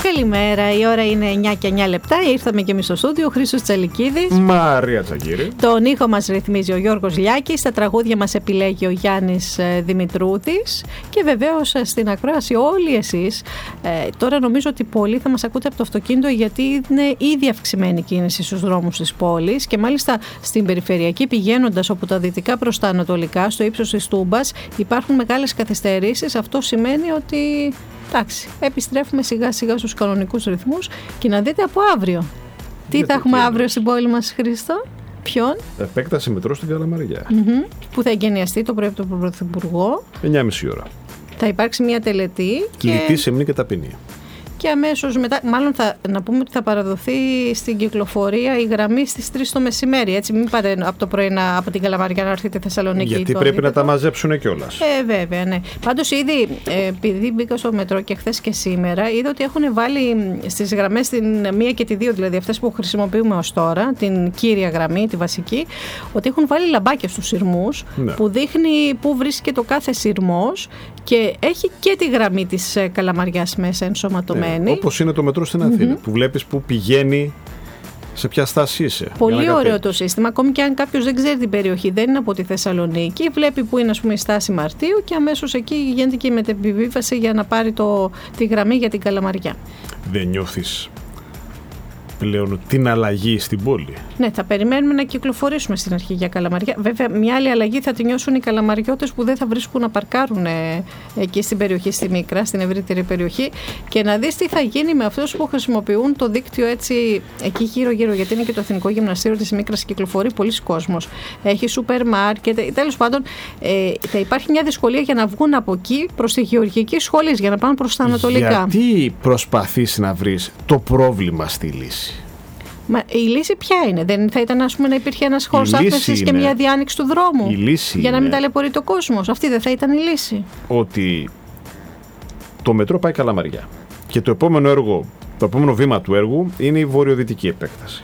Καλημέρα, η ώρα είναι 9 και 9 λεπτά. Ήρθαμε και εμείς στο στούντιο. Ο Χρήστος Τσαλικίδης. Μαρία Τσαγκύρη. Τον ήχο μας ρυθμίζει ο Γιώργος Λιάκης. Τα τραγούδια μας επιλέγει ο Γιάννης Δημητρούδης. Και βεβαίως στην ακρόαση όλοι εσείς. Τώρα νομίζω ότι πολλοί θα μας ακούτε από το αυτοκίνητο, γιατί είναι ήδη αυξημένη κίνηση στους δρόμους της πόλης. Και μάλιστα στην περιφερειακή, πηγαίνοντας από τα δυτικά προς τα ανατολικά, στο ύψος της Τούμπας, υπάρχουν μεγάλες καθυστερήσεις. Αυτό σημαίνει ότι εντάξει, επιστρέφουμε σιγά σιγά στους κανονικούς ρυθμούς. Και να δείτε από αύριο. Τι θα έχουμε αύριο στην πόλη μας, Χρήστο? Ποιον? Επέκταση μετρό στην Καλαμαριά. Που θα εγκαινιαστεί το πρωί από τον Πρωθυπουργό. 9.30 ώρα. Θα υπάρξει μια τελετή. Λιτή, σεμνή και ταπεινή. Και αμέσως μετά, μάλλον να πούμε ότι θα παραδοθεί στην κυκλοφορία η γραμμή στις 3 το μεσημέρι. Έτσι, μην πάτε από το πρωί από την Καλαμαριά να έρθετε Θεσσαλονίκη. Γιατί πρέπει να τα μαζέψουν κιόλας. Βέβαια, ναι. Πάντως ήδη, επειδή μπήκα στο μετρό και χθες και σήμερα, είδα ότι έχουν βάλει στις γραμμές την 1 και τη 2, δηλαδή αυτές που χρησιμοποιούμε ως τώρα, την κύρια γραμμή, τη βασική, ότι έχουν βάλει λαμπάκια στους σειρμούς, ναι, που δείχνει πού βρίσκεται το κάθε σειρμός και έχει και τη γραμμή της Καλαμαριάς μέσα ενσωματωμένη. Όπως είναι το μετρό στην Αθήνα, που βλέπεις που πηγαίνει, σε ποια στάση είσαι. Πολύ ωραίο το σύστημα. Ακόμη και αν κάποιος δεν ξέρει την περιοχή, δεν είναι από τη Θεσσαλονίκη, βλέπει που είναι, ας πούμε, η στάση Μαρτίου και αμέσως εκεί γίνεται και η μετεπιβίβαση για να πάρει τη γραμμή για την Καλαμαριά. Δεν νιώθεις πλέον την αλλαγή στην πόλη? Ναι, θα περιμένουμε να κυκλοφορήσουμε στην αρχή για Καλαμαριά. Βέβαια, μια άλλη αλλαγή θα τη νιώσουν οι καλαμαριώτες που δεν θα βρίσκουν να παρκάρουν εκεί στην περιοχή, στη Μίκρα, στην ευρύτερη περιοχή. Και να δεις τι θα γίνει με αυτούς που χρησιμοποιούν το δίκτυο έτσι εκεί γύρω-γύρω. Γιατί είναι και το Εθνικό Γυμναστήριο της Μίκρας, κυκλοφορεί πολλοί κόσμος. Έχει σούπερ μάρκετ. Τέλος πάντων, θα υπάρχει μια δυσκολία για να βγουν από εκεί προς τη γεωργική σχολή, για να πάνε προς τα ανατολικά. Γιατί προσπαθείς να βρεις το πρόβλημα στη λύση? Μα η λύση ποια είναι? Δεν θα ήταν, ας πούμε, να υπήρχε ένας χώρος στάθμευσης και μια διάνοιξη του δρόμου? Η λύση για να μην ταλαιπωρεί το κόσμος. Αυτή δεν θα ήταν η λύση? Ότι το μετρό πάει Καλαμαριά και το επόμενο βήμα του έργου είναι η βορειοδυτική επέκταση.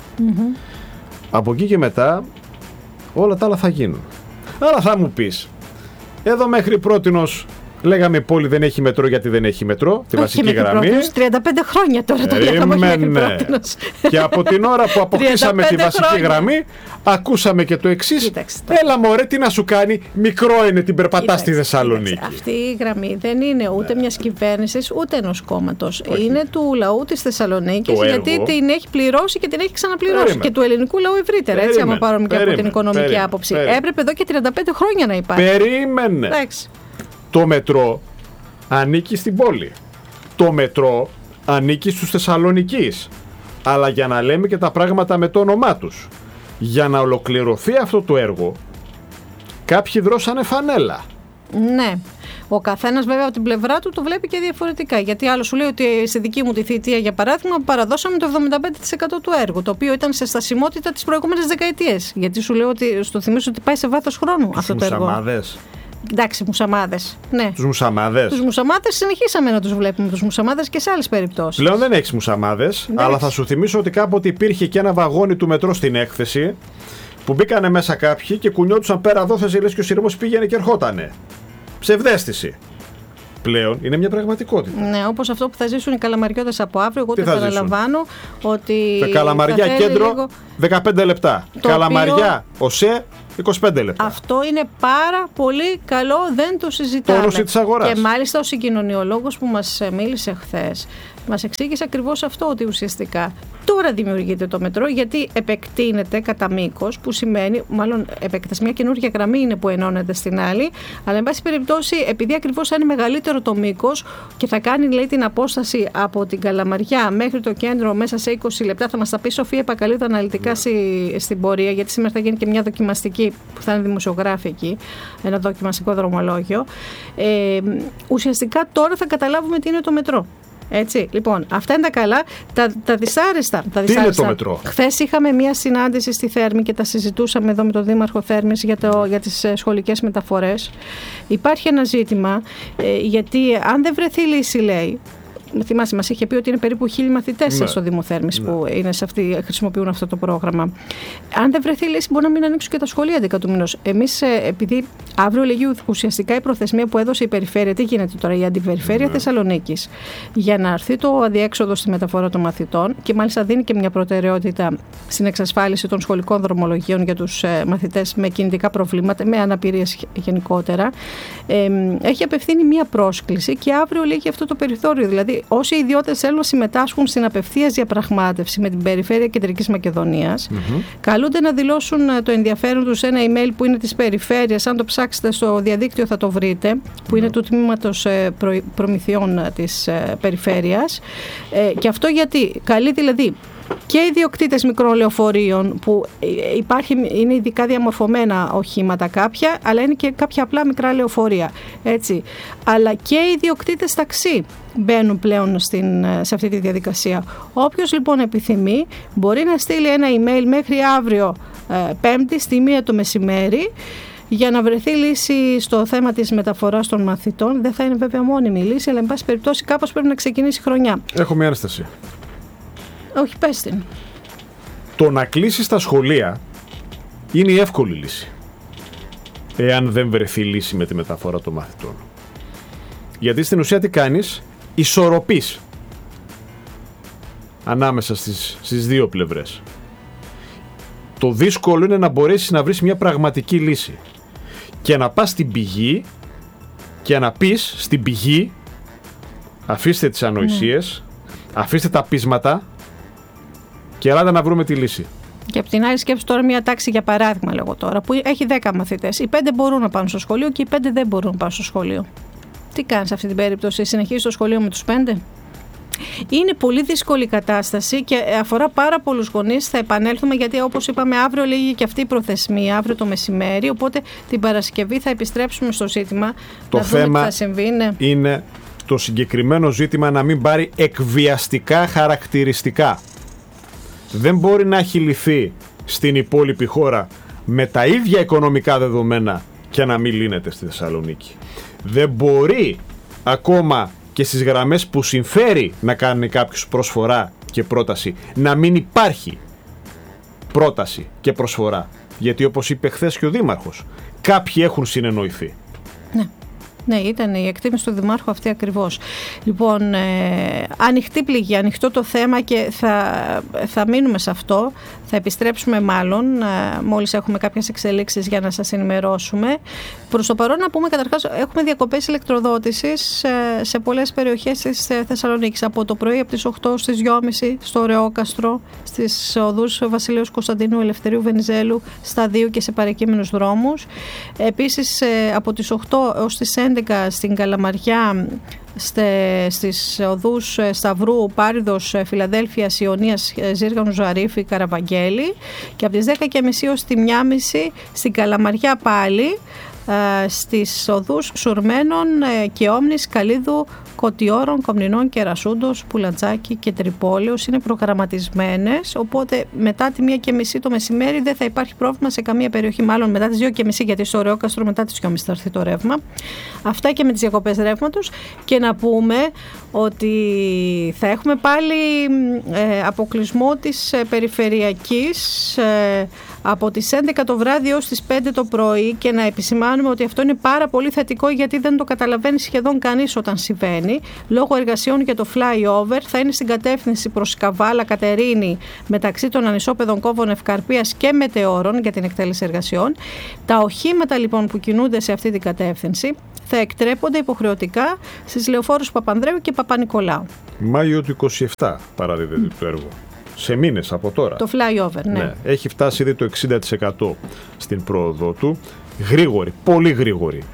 Από εκεί και μετά όλα τα άλλα θα γίνουν. Άρα θα μου πεις, εδώ μέχρι πρότινος λέγαμε η πόλη δεν έχει μετρό γιατί δεν έχει μετρό, τη βασική γραμμή. 35 χρόνια τώρα το λέγαμε μέχρι πρότινος. Και από την ώρα που αποκτήσαμε τη βασική γραμμή, ακούσαμε και το εξής. Έλα μωρέ, τι να σου κάνει, μικρό είναι, την περπατάς στη Θεσσαλονίκη. Αυτή η γραμμή δεν είναι ούτε μιας κυβέρνησης ούτε ενός κόμματος. Είναι του λαού της Θεσσαλονίκης, γιατί την έχει πληρώσει και την έχει ξαναπληρώσει. Και του ελληνικού λαού ευρύτερα, έτσι, άμα πάρουμε και από την οικονομική άποψη. Έπρεπε εδώ και 35 χρόνια να υπάρχει. Περίμενε. Το μετρό ανήκει στην πόλη. Το μετρό ανήκει στους Θεσσαλονικείς. Αλλά για να λέμε και τα πράγματα με το όνομά τους, για να ολοκληρωθεί αυτό το έργο, κάποιοι δρώσανε φανέλα. Ναι. Ο καθένας βέβαια από την πλευρά του το βλέπει και διαφορετικά. Γιατί άλλο σου λέει ότι στη δική μου τη θητεία, για παράδειγμα, παραδώσαμε το 75% του έργου, το οποίο ήταν σε στασιμότητα τις προηγούμενες δεκαετίες. Γιατί σου λέω ότι στο θυμίσω ότι πάει σε βάθος χρόνου αυτό το έργο. Εντάξει, μουσαμάδες. Ναι. Τους μουσαμάδες. Τους μουσαμάδες συνεχίσαμε να τους βλέπουμε, τους μουσαμάδες και σε άλλες περιπτώσεις. Πλέον δεν έχεις μουσαμάδες, αλλά θα σου θυμίσω ότι κάποτε υπήρχε και ένα βαγόνι του μετρό στην έκθεση που μπήκανε μέσα κάποιοι και κουνιόντουσαν πέρα εδώ, θες λες και ο σειρμός πήγαινε και ερχότανε. Ψευδαίσθηση. Πλέον είναι μια πραγματικότητα. Ναι, όπως αυτό που θα ζήσουν οι καλαμαριώτες από αύριο. Εγώ το επαναλαμβάνω ότι. Καλαμαριά κέντρο λίγο... 15 λεπτά. Καλαμαριά ΟΣΕ 25 λεπτά. Αυτό είναι πάρα πολύ καλό, δεν το συζητάμε. Τόνωση της αγοράς. Και μάλιστα ο συγκοινωνιολόγος που μας μίλησε χθες μας εξήγησε ακριβώς αυτό, ότι ουσιαστικά τώρα δημιουργείται το μετρό γιατί επεκτείνεται κατά μήκος, που σημαίνει, μάλλον επέκταση, μια καινούργια γραμμή είναι που ενώνεται στην άλλη, αλλά εν πάση περιπτώσει επειδή ακριβώς θα είναι μεγαλύτερο το μήκος και θα κάνει, λέει, την απόσταση από την Καλαμαριά μέχρι το κέντρο μέσα σε 20 λεπτά, θα μας τα πει η Σοφία Πακαλίδου αναλυτικά στην πορεία, γιατί σήμερα θα γίνει και μια δοκιμαστική που θα είναι δημοσιογράφη εκεί, ένα δοκιμαστικό δρομολόγιο. Ουσιαστικά τώρα θα καταλάβουμε τι είναι το μετρό. Έτσι, λοιπόν, αυτά είναι τα καλά. Τα δυσάρεστα. Τι είναι το μετρό? Χθες είχαμε μια συνάντηση στη Θέρμη και τα συζητούσαμε εδώ με τον Δήμαρχο Θέρμης για τις σχολικές μεταφορές. Υπάρχει ένα ζήτημα, γιατί αν δεν βρεθεί λύση, λέει, θυμάσαι, μας είχε πει ότι είναι περίπου 1.000 μαθητές στο Δήμο Θέρμης που είναι χρησιμοποιούν αυτό το πρόγραμμα. Αν δεν βρεθεί λύση, μπορεί να μην ανοίξουν και τα σχολεία 11 του μηνός. Εμείς, επειδή αύριο λέγει ουσιαστικά η προθεσμία που έδωσε η Περιφέρεια, τι γίνεται τώρα, η Αντιπεριφέρεια Θεσσαλονίκης, για να έρθει το αδιέξοδο στη μεταφορά των μαθητών, και μάλιστα δίνει και μια προτεραιότητα στην εξασφάλιση των σχολικών δρομολογίων για τους μαθητές με κινητικά προβλήματα, με αναπηρίες γενικότερα. Έχει απευθύνει μια πρόσκληση και αύριο λέγει αυτό το περιθώριο. Δηλαδή, όσοι ιδιώτες θέλουν να συμμετάσχουν στην απευθείας διαπραγμάτευση με την Περιφέρεια Κεντρικής Μακεδονίας, καλούνται να δηλώσουν το ενδιαφέρον τους σε ένα email που είναι της Περιφέρειας. Αν το ψάξετε στο διαδίκτυο θα το βρείτε, που είναι του Τμήματος Προμηθειών της Περιφέρειας. Και αυτό γιατί καλεί δηλαδή και ιδιοκτήτες μικρών λεωφορείων, που είναι ειδικά διαμορφωμένα οχήματα κάποια, αλλά είναι και κάποια απλά μικρά λεωφορεία, έτσι. Αλλά και ιδιοκτήτες ταξί μπαίνουν πλέον σε αυτή τη διαδικασία. Όποιος λοιπόν επιθυμεί μπορεί να στείλει ένα email μέχρι αύριο Πέμπτη στη 1 το μεσημέρι, για να βρεθεί λύση στο θέμα της μεταφοράς των μαθητών. Δεν θα είναι βέβαια μόνιμη λύση, αλλά εν πάση περιπτώσει κάπως πρέπει να ξεκινήσει η χρονιά. Έχω μια ένσταση. Όχι, πες την. Το να κλείσεις τα σχολεία είναι η εύκολη λύση, εάν δεν βρεθεί λύση με τη μεταφορά των μαθητών. Γιατί στην ουσία τι κάνεις? Ισορροπείς ανάμεσα στις δύο πλευρές. Το δύσκολο είναι να μπορέσεις να βρεις μια πραγματική λύση και να πας στην πηγή και να πεις στην πηγή: αφήστε τις ανοησίες, αφήστε τα πείσματα και ελάτε να βρούμε τη λύση. Και από την άλλη σκέψη τώρα μια τάξη, για παράδειγμα λέγω τώρα, που έχει 10 μαθητές. Οι 5 μπορούν να πάνε στο σχολείο και οι 5 δεν μπορούν να πάνε στο σχολείο. Τι κάνεις σε αυτή την περίπτωση? Συνεχίζεις το σχολείο με τους 5? Είναι πολύ δύσκολη η κατάσταση και αφορά πάρα πολλούς γονείς. Θα επανέλθουμε, γιατί όπως είπαμε αύριο λέγει και αυτή η προθεσμία, αύριο το μεσημέρι, οπότε την Παρασκευή θα επιστρέψουμε στο ζήτημα. Το θέμα θα συμβεί, είναι το συγκεκριμένο ζήτημα να μην πάρει εκβιαστικά χαρακτηριστικά. Δεν μπορεί να έχει λυθεί στην υπόλοιπη χώρα με τα ίδια οικονομικά δεδομένα και να μην λύνεται στη Θεσσαλονίκη. Δεν μπορεί ακόμα και στις γραμμές που συμφέρει να κάνει κάποιος προσφορά και πρόταση να μην υπάρχει πρόταση και προσφορά. Γιατί όπως είπε χθες και ο Δήμαρχος, κάποιοι έχουν συνεννοηθεί. Ναι, ήταν η εκτίμηση του Δημάρχου αυτή ακριβώς. Λοιπόν, ανοιχτή πληγή, ανοιχτό το θέμα και θα μείνουμε σε αυτό. Θα επιστρέψουμε μάλλον μόλις έχουμε κάποιες εξελίξεις για να σας ενημερώσουμε. Προς το παρόν να πούμε καταρχάς, έχουμε διακοπές ηλεκτροδότησης σε πολλές περιοχές της Θεσσαλονίκης. Από το πρωί από τις 8 στις 2.30 στο Ρεόκαστρο, στις οδούς Βασιλέως Κωνσταντίνου, Ελευθερίου Βενιζέλου, στα 2 και σε παρεκείμενους δρόμους. Επίσης από τις 8 έως τις 11 στην Καλαμαριά, στις οδούς Σταυρού, Πάριδος, Φιλαδέλφειας, Ιωνίας, Ζήργανου, Ζαρίφη, Καραβαγγέλη, και από τις 10.30 ως τη 1.30 στην Καλαμαριά πάλι, στις οδούς Σουρμένων και Όμνης, Καλίδου, Κωτιόρων, Κομνηνών, Κερασούντος, Πουλαντζάκη και Τρυπόλεως είναι προγραμματισμένες, οπότε μετά τη 1.30 το μεσημέρι δεν θα υπάρχει πρόβλημα σε καμία περιοχή, μάλλον μετά τις 2.30, γιατί στο Ρεόκαστρο μετά τις 2.30 θα έρθει το ρεύμα. Αυτά και με τις διακοπές ρεύματος. Και να πούμε ότι θα έχουμε πάλι αποκλεισμό της περιφερειακής από τις 11 το βράδυ έως τις 5 το πρωί, και να επισημάνουμε ότι αυτό είναι πάρα πολύ θετικό, γιατί δεν το καταλαβαίνει σχεδόν κανείς όταν συμβαίνει. Λόγω εργασιών για το flyover θα είναι στην κατεύθυνση προς Καβάλα, Κατερίνη, μεταξύ των ανισόπεδων Κόβων, Ευκαρπίας και Μετεώρων για την εκτέλεση εργασιών. Τα οχήματα λοιπόν που κινούνται σε αυτή την κατεύθυνση θα εκτρέπονται υποχρεωτικά στις λεωφόρους Παπανδρέου και Παπα-Νικολάου. Μάιο του 27 παραδίδεται το έργο. Σε μήνες από τώρα. Το flyover, ναι. Έχει φτάσει ήδη το 60% στην πρόοδό του. Γρήγορη, πολύ γρήγορη